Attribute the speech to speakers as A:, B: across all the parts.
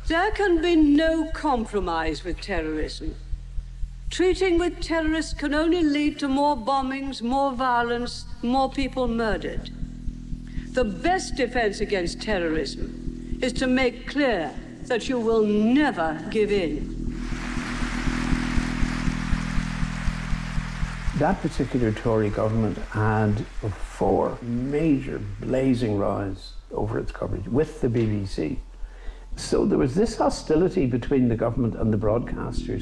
A: There can be no compromise with terrorism. Treating with terrorists can only lead to more bombings, more violence, more people murdered. The best defense against terrorism is to make clear that you will never give in.
B: That particular Tory government had 4 major blazing rows over its coverage with the BBC. So there was this hostility between the government and the broadcasters.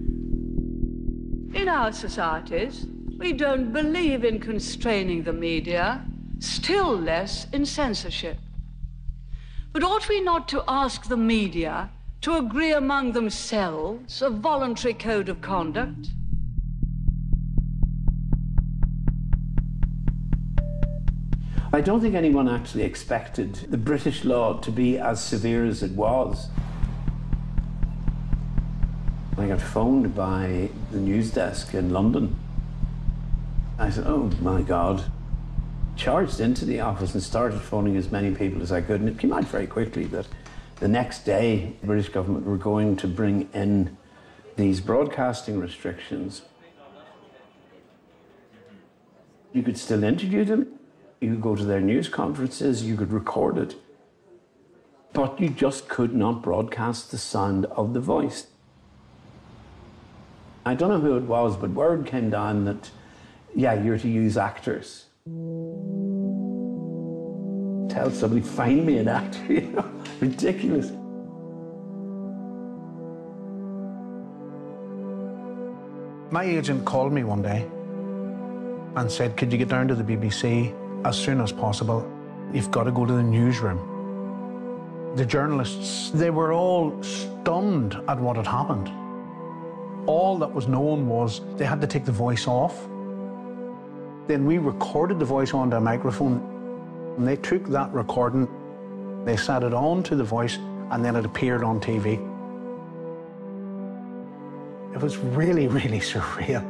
A: In our societies, we don't believe in constraining the media, still less in censorship. But ought we not to ask the media to agree among themselves a voluntary code of conduct?
B: I don't think anyone actually expected the British law to be as severe as it was. I got phoned by the news desk in London. I said, oh my God. Charged into the office and started phoning as many people as I could. And it came out very quickly that the next day, the British government were going to bring in these broadcasting restrictions. You could still interview them. You could go to their news conferences. You could record it. But you just could not broadcast the sound of the voice. I don't know who it was, but word came down that, yeah, you're to use actors. Tell somebody, find me an actor, you know, ridiculous.
C: My agent called me one day and said, could you get down to the BBC as soon as possible? You've got to go to the newsroom. The journalists, they were all stunned at what had happened. All that was known was they had to take the voice off. Then we recorded the voice onto a microphone, and they took that recording, they sat it on to the voice, and then it appeared on TV. It was really, really surreal.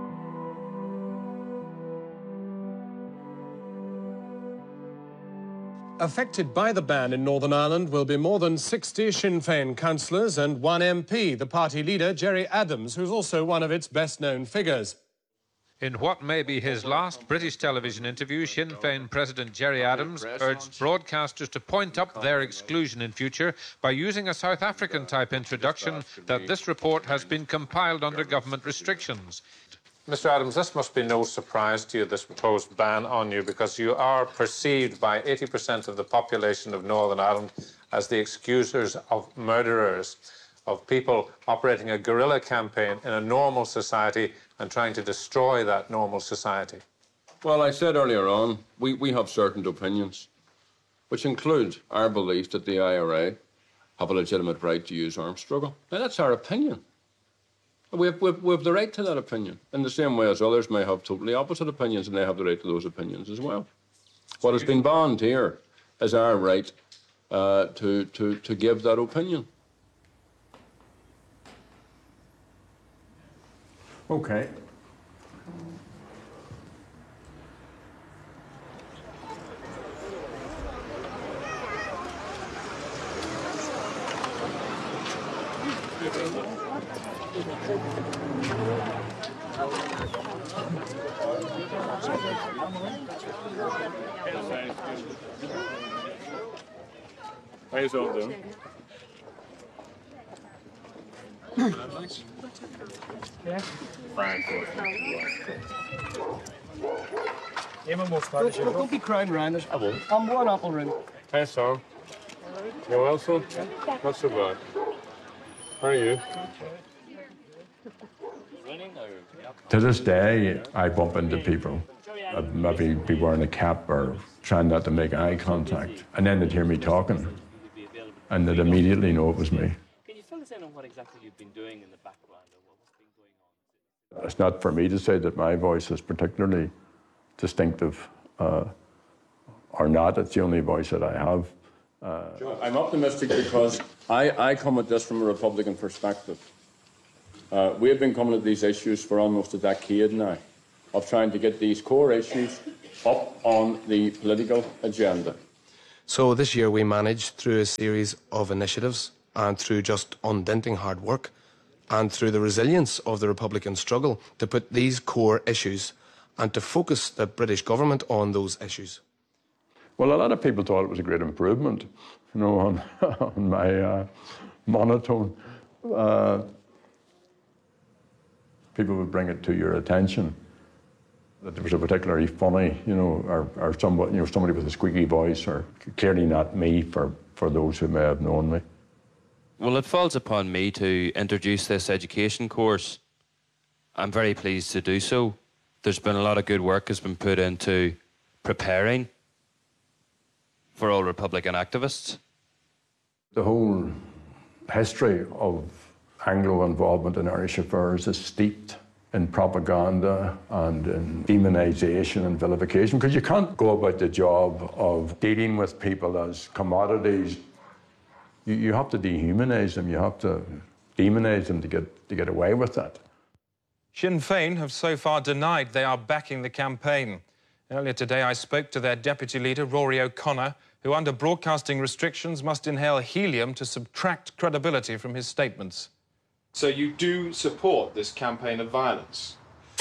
D: Affected by the ban in Northern Ireland will be more than 60 Sinn Féin councillors and 1 MP, the party leader, Gerry Adams, who's also one of its best-known figures.
E: In what may be his last British television interview, Sinn Féin President Gerry Adams urged broadcasters to point up their exclusion in future by using a South African-type introduction that this report has been compiled under government restrictions.
F: Mr. Adams, this must be no surprise to you, this proposed ban on you, because you are perceived by 80% of the population of Northern Ireland as the excusers of murderers, of people operating a guerrilla campaign in a normal society and trying to destroy that normal society.
G: Well, I said earlier on, we have certain opinions, which include our belief that the IRA have a legitimate right to use armed struggle. Now, that's our opinion. We have the right to that opinion, in the same way as others may have totally opposite opinions, and they have the right to those opinions as well. What has been banned here is our right to give that opinion.
H: Okay.
G: How you all doing?
I: Yeah.
J: Don't be crying around us.
G: I won't.
J: I'm one apple room.
G: Hey, Sam. You well, son? Not so bad. How are you?
H: To this day, I bump into people. I'd maybe be wearing a cap or trying not to make eye contact. And then they'd hear me talking. And they'd immediately know it was me.
I: Can you fill us in on what exactly you've been doing in the background or what's been going on?
H: It's not for me to say that my voice is particularly distinctive or not. It's the only voice that I have.
G: I'm optimistic because I come at this from a Republican perspective. We have been coming at these issues for almost a decade now, of trying to get these core issues up on the political agenda.
K: So this year we managed, through a series of initiatives and through just undenting hard work and through the resilience of the Republican struggle to put these core issues and to focus the British government on those issues.
H: Well, a lot of people thought it was a great improvement, you know, on my monotone. People would bring it to your attention that there was a particularly funny, you know, or somewhat, you know, somebody with a squeaky voice, or clearly not me for those who may have known me.
L: Well, it falls upon me to introduce this education course. I'm very pleased to do so. There's been a lot of good work has been put into preparing for all Republican activists.
H: The whole history of Anglo involvement in Irish affairs is steeped in propaganda and in demonisation and vilification, because you can't go about the job of dealing with people as commodities. You have to dehumanise them, you have to demonise them to get away with that.
M: Sinn Féin have so far denied they are backing the campaign. Earlier today, I spoke to their deputy leader, Rory O'Connor, who under broadcasting restrictions must inhale helium to subtract credibility from his statements.
N: So you do support this campaign of violence?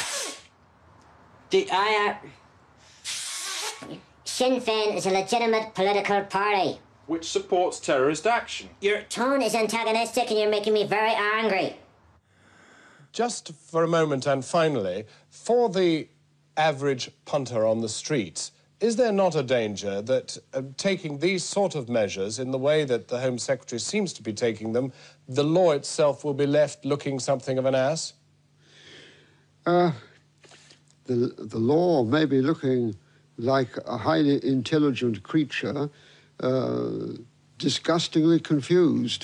O: Sinn Féin is a legitimate political party.
N: Which supports terrorist action.
O: Your tone is antagonistic and you're making me very angry.
D: Just for a moment and finally, for the average punter on the streets, is there not a danger that taking these sort of measures in the way that the Home Secretary seems to be taking them, the law itself will be left looking something of an ass?
P: The law may be looking like a highly intelligent creature, disgustingly confused.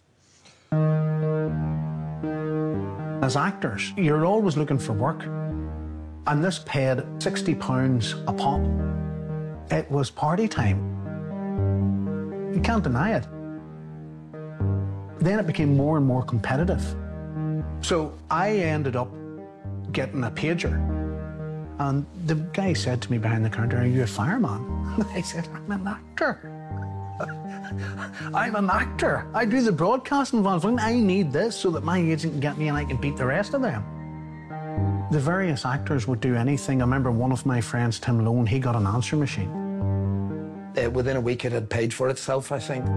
C: As actors, you're always looking for work. And this paid £60 a pop. It was party time. You can't deny it. Then it became more and more competitive. So I ended up getting a pager. And the guy said to me behind the counter, "Are you a fireman?" And I said, "I'm an actor. I'm an actor. I do the broadcasting function. I need this so that my agent can get me and I can beat the rest of them." The various actors would do anything. I remember one of my friends, Tim Lone, he got an answering machine.
Q: Within a week it had paid for itself, I think.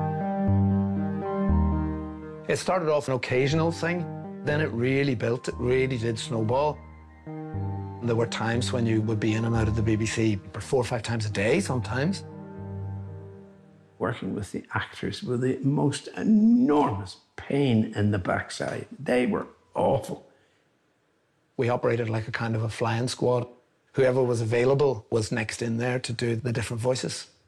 Q: It started off an occasional thing, then it really built, it really did snowball. There were times when you would be in and out of the BBC for 4 or 5 times a day sometimes.
B: Working with the actors were the most enormous pain in the backside. They were awful.
Q: We operated like a kind of a flying squad. Whoever was available was next in there to do the different voices.